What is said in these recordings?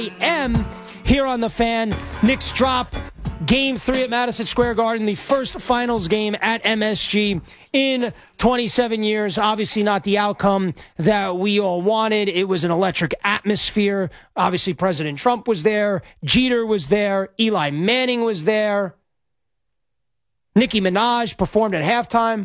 a.m. here on The Fan. Knicks drop Game 3 at Madison Square Garden, the first finals game at MSG in 27 years. Obviously not the outcome that we all wanted. It was an electric atmosphere. Obviously President Trump was there. Jeter was there. Eli Manning was there. Nicki Minaj performed at halftime,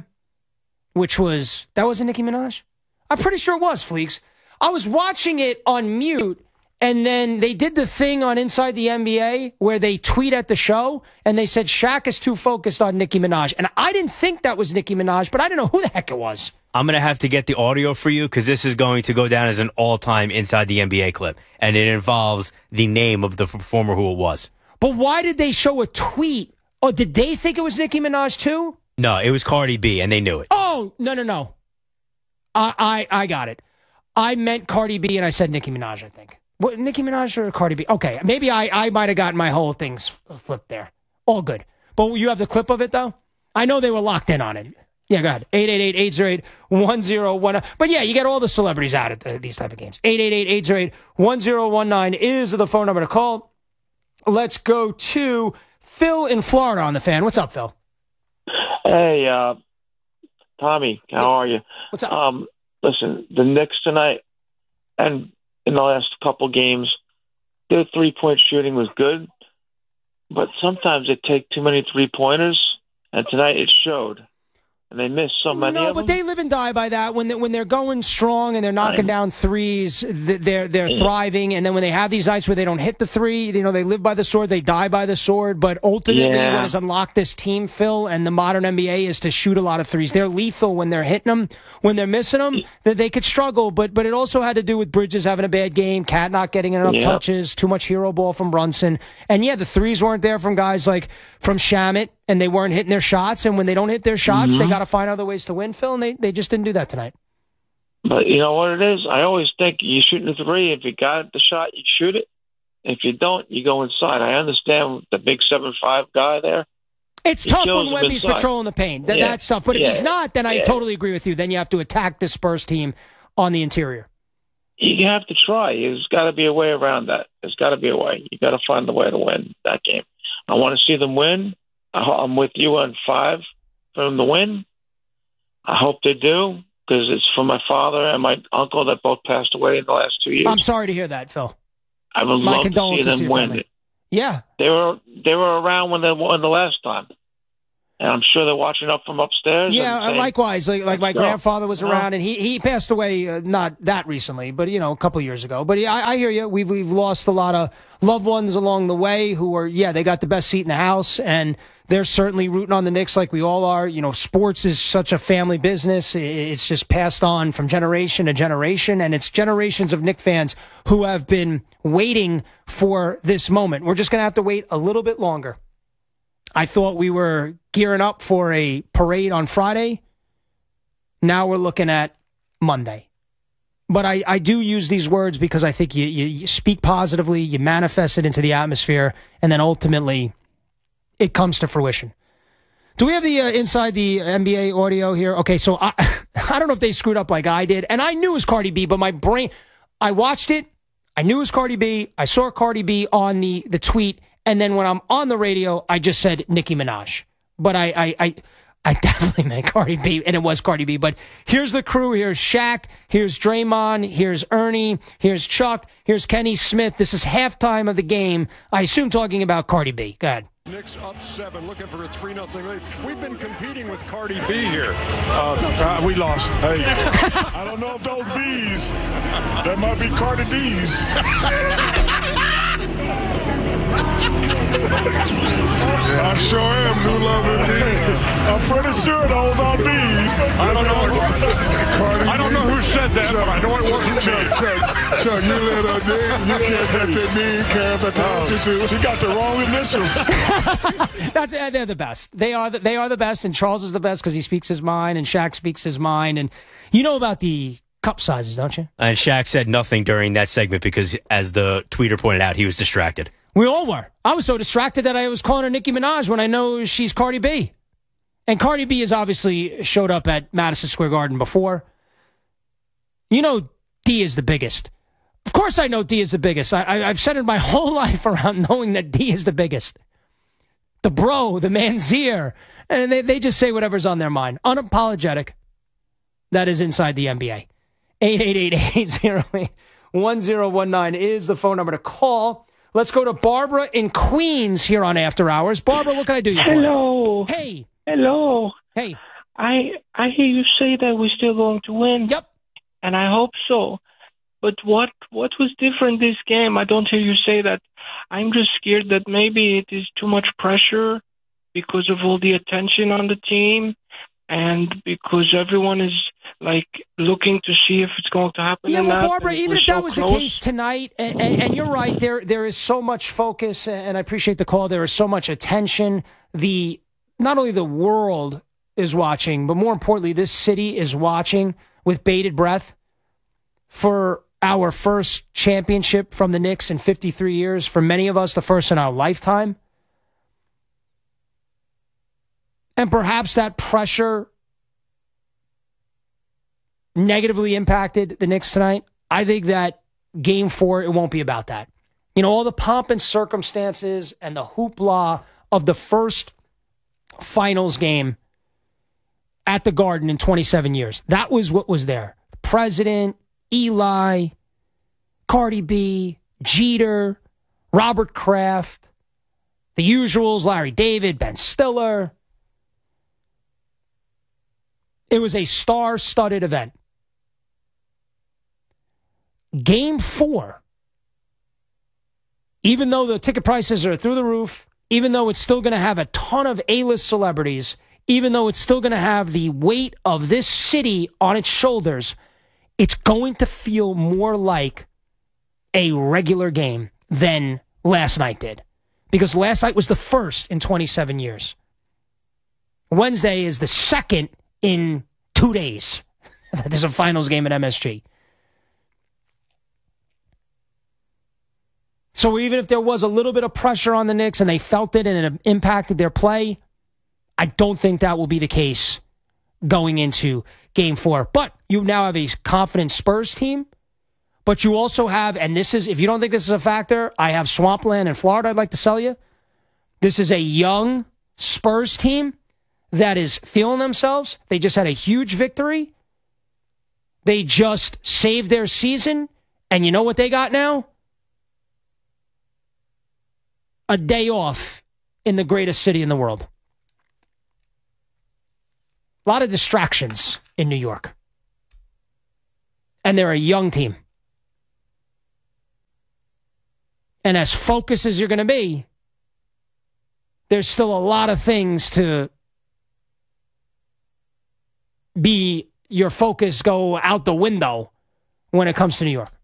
that wasn't Nicki Minaj? I'm pretty sure it was, Fleeks. I was watching it on mute, and then they did the thing on Inside the NBA where they tweet at the show, and they said Shaq is too focused on Nicki Minaj. And I didn't think that was Nicki Minaj, but I didn't know who the heck it was. I'm going to have to get the audio for you because this is going to go down as an all-time Inside the NBA clip, and it involves the name of the performer who it was. But why did they show a tweet? Oh, did they think it was Nicki Minaj too? No, it was Cardi B, and they knew it. Oh, no. I got it. I meant Cardi B, and I said Nicki Minaj, I think. What, Nicki Minaj or Cardi B? Okay, maybe I might have gotten my whole things flipped there. All good. But you have the clip of it, though? I know they were locked in on it. Yeah, go ahead. 888-808-1019. But yeah, you get all the celebrities out at these type of games. 888-808-1019 is the phone number to call. Let's go to Phil in Florida on The Fan. What's up, Phil? Hey, Tommy, how are you? What's up? Listen, the Knicks tonight and in the last couple games, their three-point shooting was good, but sometimes they take too many three-pointers, and tonight it showed. And they missed so many of them. No, but they live and die by that. When they're going strong and they're knocking down threes, they're thriving. And then when they have these nights where they don't hit the three, they live by the sword, they die by the sword. But ultimately, what has unlocked this team, Phil, and the modern NBA is to shoot a lot of threes. They're lethal when they're hitting them. When they're missing them, that they could struggle. But it also had to do with Bridges having a bad game, Cat not getting enough touches, too much hero ball from Brunson. And yeah, the threes weren't there from guys like from Shamet, and they weren't hitting their shots. And when they don't hit their shots, they got to find other ways to win, Phil, and they just didn't do that tonight. But you know what it is? I always think you shoot the three. If you got the shot, you shoot it. If you don't, you go inside. I understand the big 7'5" guy there. It's tough when Wemby's patrolling the paint. That's tough. But if he's not, then I totally agree with you. Then you have to attack the Spurs team on the interior. You have to try. There's got to be a way around that. There's got to be a way. You got to find a way to win that game. I want to see them win. I'm with you on 5 for them to win. I hope they do, because it's for my father and my uncle that both passed away in the last 2 years. I'm sorry to hear that, Phil. I would love to see them win it. Yeah. They were around when they won the last time. And I'm sure they're watching up from upstairs. Yeah, likewise. Like my grandfather was around, and he passed away not that recently, but, a couple of years ago. But yeah, I hear you. We've lost a lot of loved ones along the way who are, they got the best seat in the house, and they're certainly rooting on the Knicks like we all are. Sports is such a family business. It's just passed on from generation to generation, and it's generations of Knicks fans who have been waiting for this moment. We're just going to have to wait a little bit longer. I thought we were gearing up for a parade on Friday. Now we're looking at Monday. But I do use these words because I think you speak positively, you manifest it into the atmosphere, and then ultimately it comes to fruition. Do we have the Inside the NBA audio here? Okay, so I don't know if they screwed up like I did. And I knew it was Cardi B, but my brain, I watched it. I knew it was Cardi B. I saw Cardi B on the tweet. And then when I'm on the radio, I just said Nicki Minaj. But I definitely meant Cardi B, and it was Cardi B. But here's the crew. Here's Shaq. Here's Draymond. Here's Ernie. Here's Chuck. Here's Kenny Smith. This is halftime of the game. I assume talking about Cardi B. Go ahead. Knicks up 7, looking for a 3-0 lead. We've been competing with Cardi B here. We lost. Hey, I don't know if those B's, that might be Cardi D's. I sure am, New Love indeed. I'm pretty sure those are B's. I don't know who said that, but I know it wasn't me. Chuck, you little dick. You can't get to me because I told you to. You got the wrong initials. They're the best. They are the best, and Charles is the best because he speaks his mind, and Shaq speaks his mind. And you know about the cup sizes, don't you? And Shaq said nothing during that segment because, as the tweeter pointed out, he was distracted. We all were. I was so distracted that I was calling her Nicki Minaj when I know she's Cardi B. And Cardi B has obviously showed up at Madison Square Garden before. D is the biggest. Of course I know D is the biggest. I've said it my whole life around knowing that D is the biggest. The bro, the manzier. And they just say whatever's on their mind. Unapologetic. That is inside the NBA. 888-808-1019 is the phone number to call. Let's go to Barbara in Queens here on After Hours. Barbara, what can I do you for? Hello. Hey. Hello. Hey. I hear you say that we're still going to win. Yep. And I hope so. But what was different this game? I don't hear you say that. I'm just scared that maybe it is too much pressure because of all the attention on the team and because everyone is like looking to see if it's going to happen. Yeah, or well, not, Barbara, even if so that was close. the case tonight, and you're right, there is so much focus, and I appreciate the call. There is so much attention. Not only the world is watching, but more importantly, this city is watching with bated breath for our first championship from the Knicks in 53 years. For many of us, the first in our lifetime. And perhaps that pressure negatively impacted the Knicks tonight. I think that Game 4, it won't be about that. You know, all the pomp and circumstances and the hoopla of the first finals game at the Garden in 27 years. That was what was there. The president, Eli, Cardi B, Jeter, Robert Kraft, the usuals, Larry David, Ben Stiller. It was a star-studded event. Game 4, even though the ticket prices are through the roof, even though it's still going to have a ton of A-list celebrities, even though it's still going to have the weight of this city on its shoulders, it's going to feel more like a regular game than last night did. Because last night was the first in 27 years. Wednesday is the second in 2 days. There's a finals game at MSG. So even if there was a little bit of pressure on the Knicks and they felt it and it impacted their play, I don't think that will be the case going into Game 4. But you now have a confident Spurs team. But you also have, and this is, if you don't think this is a factor, I have Swampland in Florida I'd like to sell you. This is a young Spurs team that is feeling themselves. They just had a huge victory. They just saved their season. And you know what they got now? A day off in the greatest city in the world. A lot of distractions in New York. And they're a young team. And as focused as you're going to be, there's still a lot of things to be your focus go out the window when it comes to New York.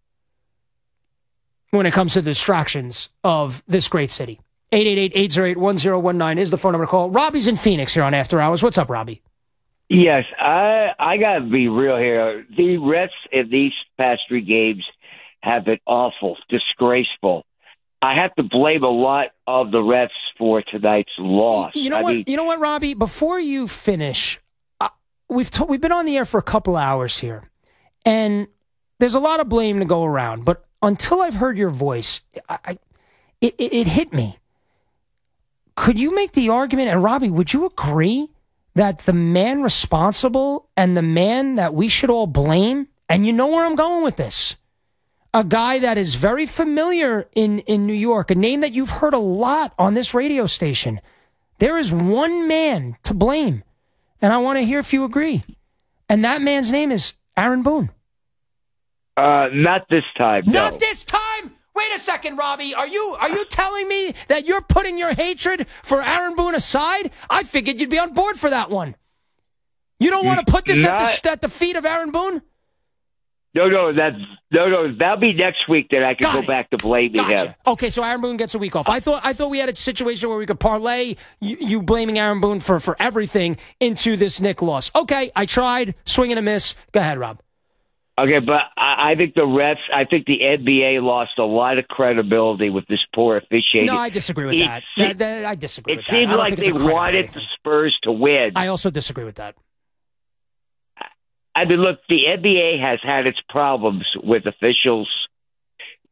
When it comes to the distractions of this great city. 888-808-1019 is the phone number to call. Robbie's in Phoenix here on After Hours. What's up, Robbie? Yes, I got to be real here. The refs in these past 3 games have been awful, disgraceful. I have to blame a lot of the refs for tonight's loss. You know what, Robbie? Before you finish, we've been on the air for a couple hours here, and there's a lot of blame to go around. But until I've heard your voice, it hit me. Could you make the argument, and Robbie, would you agree that the man responsible and the man that we should all blame, and you know where I'm going with this, a guy that is very familiar in New York, a name that you've heard a lot on this radio station, there is one man to blame, and I want to hear if you agree, and that man's name is Aaron Boone. Not this time. No. Not this time? Wait a second, Robbie. Are you telling me that you're putting your hatred for Aaron Boone aside? I figured you'd be on board for that one. You don't want to put this at the feet of Aaron Boone? No. That'll be next week that I can go back to blaming him. Okay, so Aaron Boone gets a week off. I thought we had a situation where we could parlay you blaming Aaron Boone for everything into this Knick loss. Okay, I tried. Swing and a miss. Go ahead, Rob. Okay, but I think the refs, I think the NBA lost a lot of credibility with this poor officiating. No, I disagree with that. I disagree with that. It seemed like they wanted the Spurs to win. I also disagree with that. I mean, look, the NBA has had its problems with officials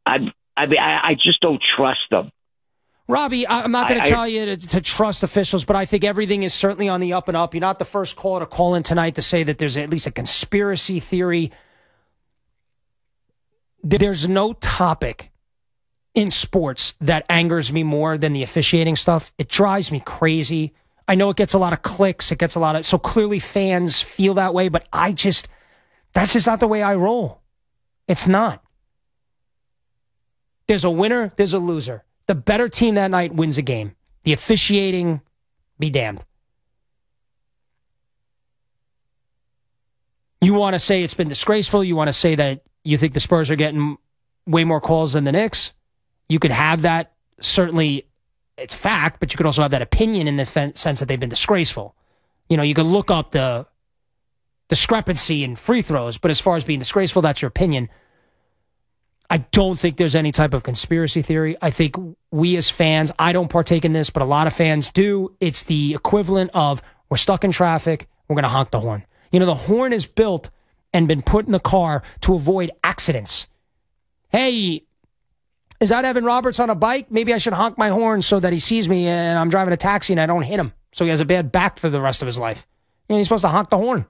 I just don't trust them. Robbie, I'm not going to tell you to trust officials, but I think everything is certainly on the up and up. You're not the first caller to call in tonight to say that there's at least a conspiracy theory. There's no topic in sports that angers me more than the officiating stuff. It drives me crazy. I know it gets a lot of clicks. It gets a lot of, so clearly fans feel that way, but that's just not the way I roll. It's not. There's a winner, there's a loser. The better team that night wins a game. The officiating, be damned. You want to say it's been disgraceful? You want to say that you think the Spurs are getting way more calls than the Knicks? You could have that. Certainly, it's fact, but you could also have that opinion in the sense that they've been disgraceful. You know, you could look up the discrepancy in free throws, but as far as being disgraceful, that's your opinion. I don't think there's any type of conspiracy theory. I think we as fans, I don't partake in this, but a lot of fans do. It's the equivalent of we're stuck in traffic, we're going to honk the horn. You know, the horn is built and been put in the car to avoid accidents. Hey, is that Evan Roberts on a bike? Maybe I should honk my horn so that he sees me and I'm driving a taxi and I don't hit him, so he has a bad back for the rest of his life. You know, he's supposed to honk the horn.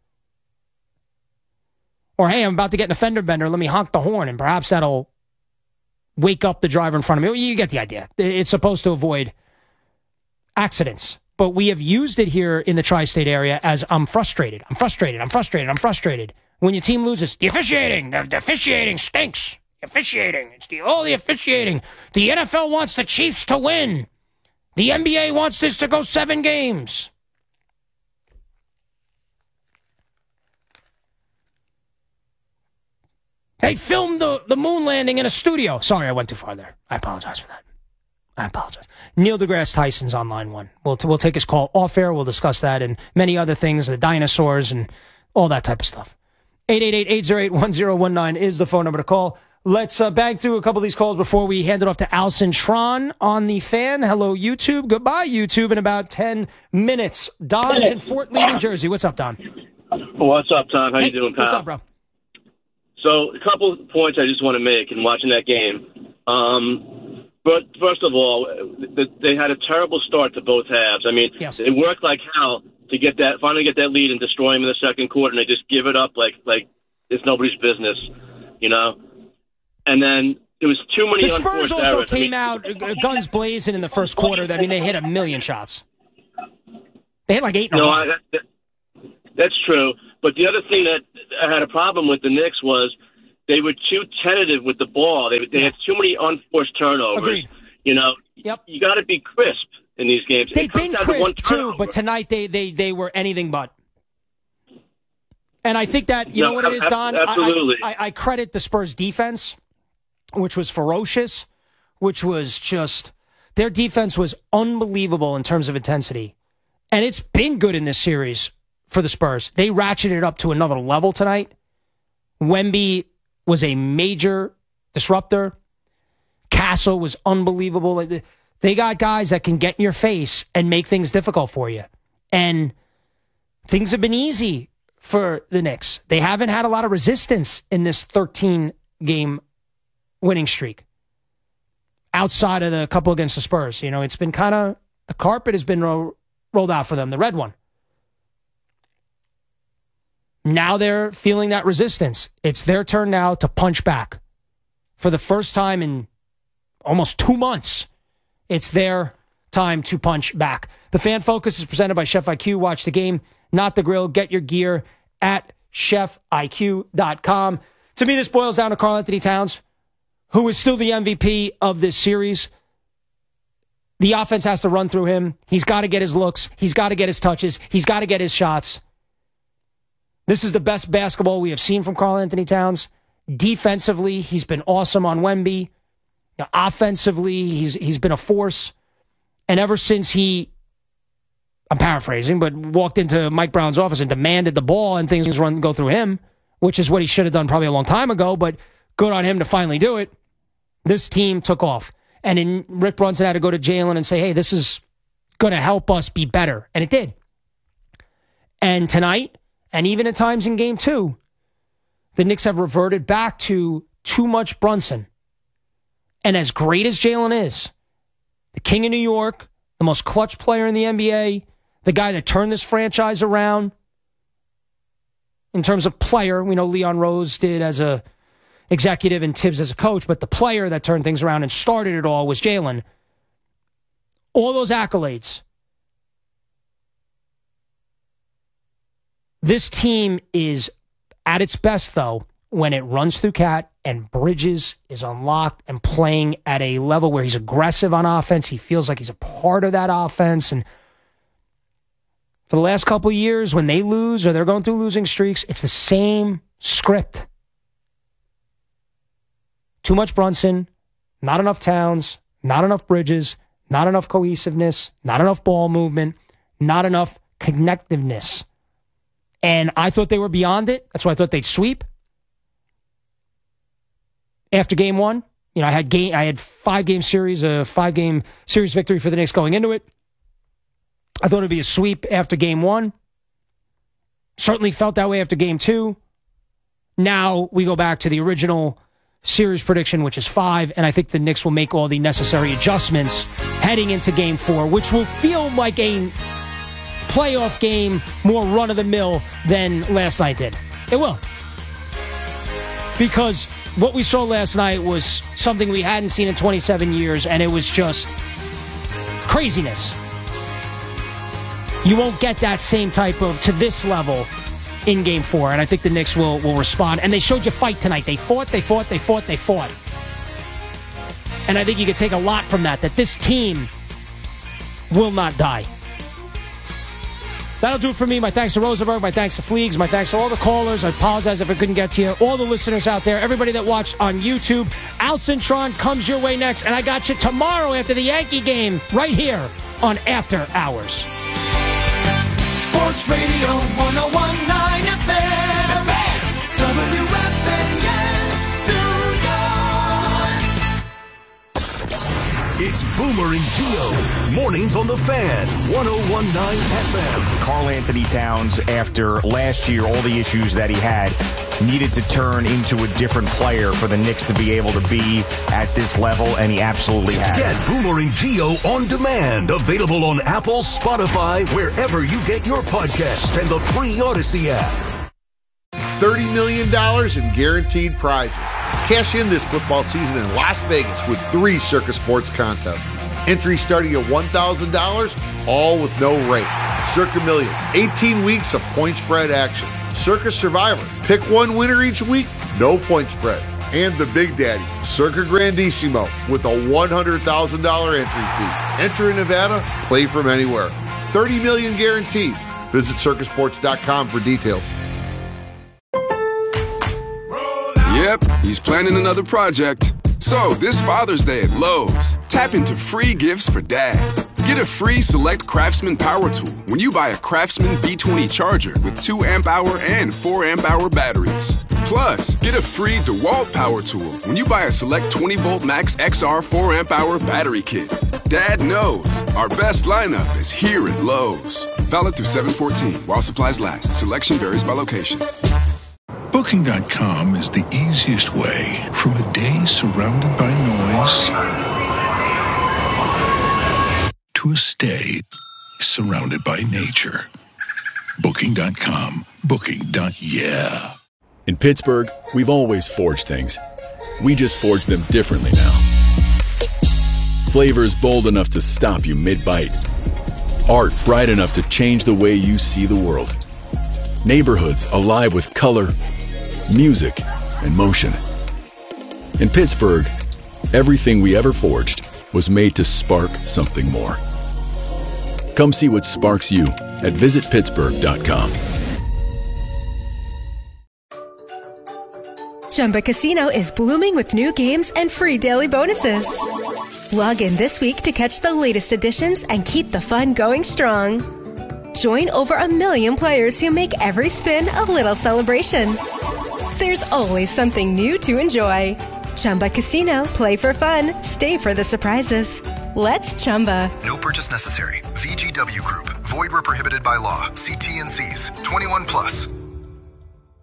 Or, hey, I'm about to get in a fender bender, let me honk the horn, and perhaps that'll wake up the driver in front of me. You get the idea. It's supposed to avoid accidents. But we have used it here in the tri-state area as I'm frustrated. When your team loses, the officiating stinks. The officiating. It's the officiating. The NFL wants the Chiefs to win. The NBA wants this to go 7 games. They filmed the moon landing in a studio. Sorry, I went too far there. I apologize for that. I apologize. Neil deGrasse Tyson's on line 1. We'll take his call off air. We'll discuss that and many other things, the dinosaurs and all that type of stuff. 888-808-1019 is the phone number to call. Let's bang through a couple of these calls before we hand it off to Alson Tron on the Fan. Hello, YouTube. Goodbye, YouTube, in about 10 minutes. Don is in Fort Lee, New Jersey. What's up, Don? What's up, Tom? How you doing, pal? What's up, bro? So, a couple of points I just want to make in watching that game. But first of all, they had a terrible start to both halves. I mean, yes. It worked like hell to finally get that lead and destroy them in the second quarter, and they just give it up like it's nobody's business, you know? And then there was too many unforced errors. The Spurs also came out guns blazing in the first quarter. I mean, they hit 1,000,000 shots. They hit like 8 in a row. That's true. But the other thing that I had a problem with the Knicks was they were too tentative with the ball. They had too many unforced turnovers. Agreed. You know, you got to be crisp in these games. They've been crisp too, but tonight they were anything but. And I think that, you know what it is, Don? Absolutely. I credit the Spurs defense, which was ferocious, which was just, their defense was unbelievable in terms of intensity. And it's been good in this series for the Spurs. They ratcheted it up to another level tonight. Wemby was a major disruptor. Castle was unbelievable. They got guys that can get in your face and make things difficult for you. And things have been easy for the Knicks. They haven't had a lot of resistance in this 13-game winning streak. Outside of the couple against the Spurs. You know, it's been kind of, the carpet has been rolled out for them, the red one. Now they're feeling that resistance. It's their turn now to punch back. For the first time in almost 2 months, it's their time to punch back. The Fan Focus is presented by Chef IQ. Watch the game, not the grill. Get your gear at chefiq.com. To me, this boils down to Karl-Anthony Towns, who is still the MVP of this series. The offense has to run through him. He's got to get his looks. He's got to get his touches. He's got to get his shots. This is the best basketball we have seen from Karl-Anthony Towns. Defensively, he's been awesome on Wemby. Now, offensively, he's been a force. And ever since I'm paraphrasing, but walked into Mike Brown's office and demanded the ball and things go through him, which is what he should have done probably a long time ago, but good on him to finally do it. This team took off. And then Rick Brunson had to go to Jalen and say, hey, this is going to help us be better. And it did. And tonight, and even at times in Game 2, the Knicks have reverted back to too much Brunson. And as great as Jalen is, the king of New York, the most clutch player in the NBA, the guy that turned this franchise around in terms of player. We know Leon Rose did as a executive and Tibbs as a coach, but the player that turned things around and started it all was Jalen. All those accolades. This team is at its best, though, when it runs through Cat and Bridges is unlocked and playing at a level where he's aggressive on offense. He feels like he's a part of that offense. And for the last couple of years, when they lose or they're going through losing streaks, it's the same script. Too much Brunson, not enough Towns, not enough Bridges, not enough cohesiveness, not enough ball movement, not enough connectiveness. And I thought they were beyond it. That's why I thought they'd sweep. After game one, I had 5-game series, a 5-game series victory for the Knicks going into it. I thought it'd be a sweep after game one. Certainly felt that way after game two. Now we go back to the original series prediction, which is 5, and I think the Knicks will make all the necessary adjustments heading into game 4, which will feel like a playoff game, more run-of-the-mill than last night did. It will. Because what we saw last night was something we hadn't seen in 27 years, and it was just craziness. You won't get that same type of, to this level, in Game 4, and I think the Knicks will respond. And they showed you fight tonight. They fought. And I think you could take a lot from that this team will not die. That'll do it for me. My thanks to Rosenberg. My thanks to Fleegs. My thanks to all the callers. I apologize if I couldn't get to you. All the listeners out there. Everybody that watched on YouTube. Al Cintron comes your way next. And I got you tomorrow after the Yankee game right here on After Hours. Sports Radio 101.9 FM. WFAN, New York. It's Boomer and Gio. Mornings on the Fan. 101.9 FM. Karl Anthony Towns, after last year, all the issues that he had, needed to turn into a different player for the Knicks to be able to be at this level, and he absolutely has. Get Boomer and Gio on demand. Available on Apple, Spotify, wherever you get your podcasts, and the free Odyssey app. $30 million in guaranteed prizes. Cash in this football season in Las Vegas with 3 Circus Sports contests. Entry starting at $1,000, all with no rate. Circa Million, 18 weeks of point spread action. Circus Survivor, pick one winner each week, no point spread. And the Big Daddy, Circa Grandissimo, with a $100,000 entry fee. Enter in Nevada, play from anywhere. $30 million guaranteed. Visit circusports.com for details. Yep, he's planning another project. So, this Father's Day at Lowe's, tap into free gifts for Dad. Get a free Select Craftsman power tool when you buy a Craftsman B20 charger with 2 amp-hour and 4 amp-hour batteries. Plus, get a free DeWalt power tool when you buy a Select 20-volt Max XR 4 amp-hour battery kit. Dad knows our best lineup is here at Lowe's. Valid through 7/14 while supplies last. Selection varies by location. Booking.com is the easiest way from a day surrounded by noise to a stay surrounded by nature. Booking.com. Booking.yeah. In Pittsburgh, we've always forged things. We just forge them differently now. Flavors bold enough to stop you mid-bite. Art bright enough to change the way you see the world. Neighborhoods alive with color, music, and motion. In Pittsburgh, everything we ever forged was made to spark something more. Come see what sparks you at visitpittsburgh.com. Chumba Casino is blooming with new games and free daily bonuses. Log in this week to catch the latest additions and keep the fun going strong. Join over 1 million players who make every spin a little celebration. There's always something new to enjoy. Chumba Casino. Play for fun. Stay for the surprises. Let's Chumba. No purchase necessary. VGW Group. Void where prohibited by law. See T&Cs. 21+.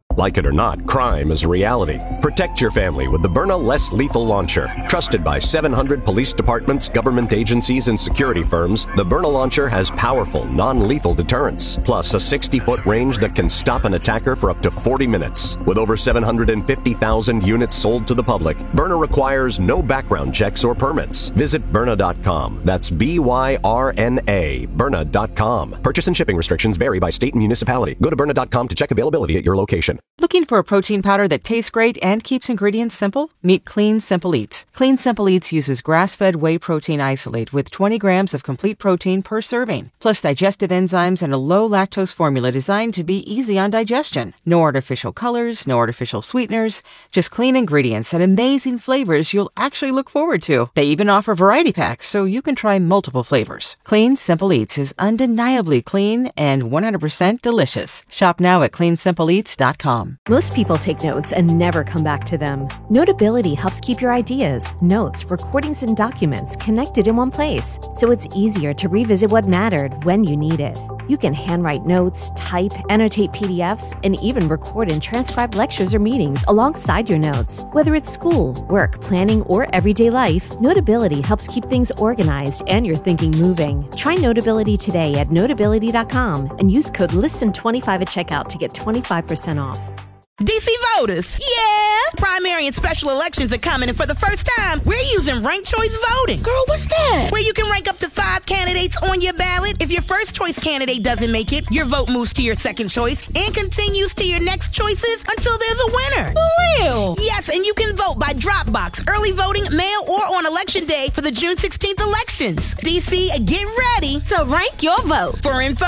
Like it or not, crime is a reality. Protect your family with the Byrna Less Lethal Launcher. Trusted by 700 police departments, government agencies, and security firms, the Byrna Launcher has powerful, non-lethal deterrence, plus a 60-foot range that can stop an attacker for up to 40 minutes. With over 750,000 units sold to the public, Byrna requires no background checks or permits. Visit Byrna.com. That's B-Y-R-N-A, Byrna.com. Purchase and shipping restrictions vary by state and municipality. Go to Byrna.com to check availability at your location. Looking for a protein powder that tastes great and keeps ingredients simple? Meet Clean Simple Eats. Clean Simple Eats uses grass-fed whey protein isolate with 20 grams of complete protein per serving, plus digestive enzymes and a low-lactose formula designed to be easy on digestion. No artificial colors, no artificial sweeteners, just clean ingredients and amazing flavors you'll actually look forward to. They even offer variety packs so you can try multiple flavors. Clean Simple Eats is undeniably clean and 100% delicious. Shop now at cleansimpleeats.com. Most people take notes and never come back to them. Notability helps keep your ideas, notes, recordings, and documents connected in one place, so it's easier to revisit what mattered when you need it. You can handwrite notes, type, annotate PDFs, and even record and transcribe lectures or meetings alongside your notes. Whether it's school, work, planning, or everyday life, Notability helps keep things organized and your thinking moving. Try Notability today at Notability.com and use code LISTEN25 at checkout to get 25% off. DC voters. Yeah. Primary and special elections are coming, and for the first time, we're using ranked choice voting. Girl, what's that? Where you can rank up to 5 candidates on your ballot. If your first choice candidate doesn't make it, your vote moves to your second choice and continues to your next choices until there's a winner. For real? Yes, and you can vote by drop box, early voting, mail, or on election day for the June 16th elections. DC, get ready to rank your vote. For info,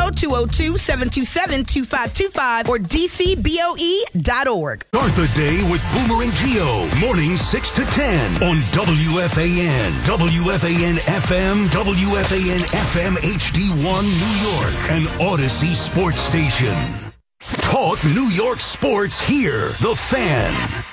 202-727-2525 or dcboe.org. Start the day with Boomer and Geo, mornings 6 to 10 on WFAN, WFAN FM, WFAN FM HD1 New York, and Odyssey Sports Station. Talk New York sports here, The Fan.